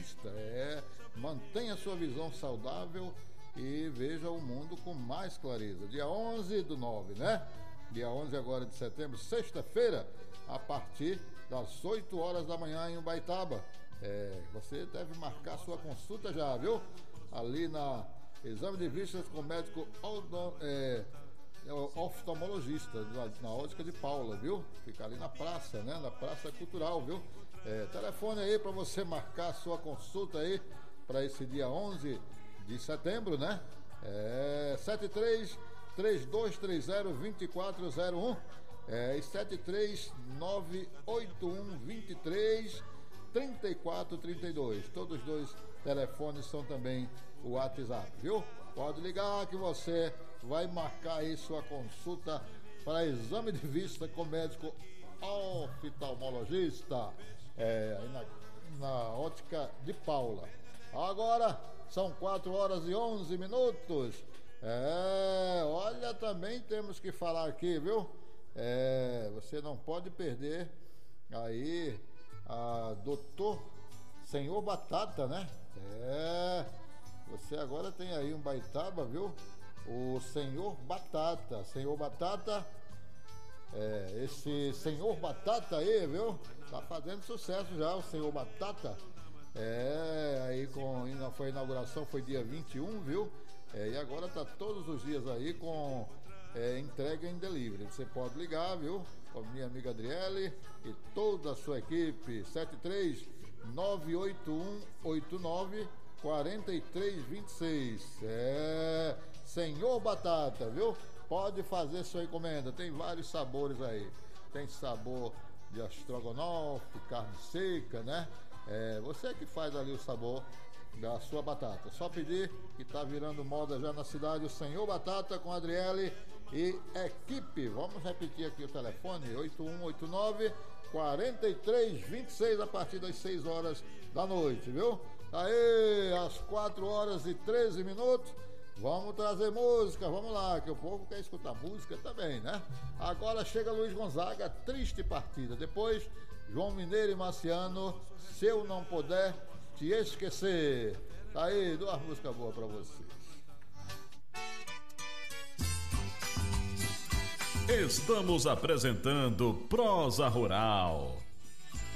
Oftalmologista. Mantenha sua visão saudável e veja o mundo com mais clareza. Dia 11/9, né? Dia 11 agora de setembro, sexta-feira, a partir das 8 horas da manhã em Ubaitaba. Você deve marcar sua consulta já, viu? Ali na Exame de Vistas com o médico oftalmologista, na Ótica de Paula, viu? Fica ali na praça, né? Na Praça Cultural, viu? Telefone aí para você marcar sua consulta aí para esse dia 11 de setembro, né? 73-3230-2401 e 73981233432. Todos os dois telefones são também o WhatsApp, viu? Pode ligar que você vai marcar aí sua consulta para exame de vista com médico oftalmologista aí na Ótica de Paula. Agora são 4h11. Olha, também temos que falar aqui, viu? Você não pode perder aí a doutor Senhor Batata, né? Você agora tem aí um Baitaba, viu? O Senhor Batata. Senhor Batata, esse Senhor Batata aí, viu? Tá fazendo sucesso já, o Senhor Batata. Aí foi a inauguração, foi dia 21, viu? E agora tá todos os dias aí com entrega em delivery. Você pode ligar, viu? Com a minha amiga Adriele e toda a sua equipe. 73-98189-4326. Senhor Batata, viu? Pode fazer sua encomenda. Tem vários sabores aí. Tem sabor de estrogonofe, carne seca, né? Você que faz ali o sabor da sua batata. Só pedir, que tá virando moda já na cidade, o Senhor Batata com Adriele e equipe. Vamos repetir aqui o telefone: 8189-4326 a partir das 6 horas da noite, viu? Aí, às 4h13. Vamos trazer música, vamos lá, que o povo quer escutar música também, né? Agora chega Luiz Gonzaga, Triste Partida. Depois, João Mineiro e Marciano, Se Eu Não Puder Te Esquecer. Tá aí, duas músicas boas pra vocês. Estamos apresentando Prosa Rural.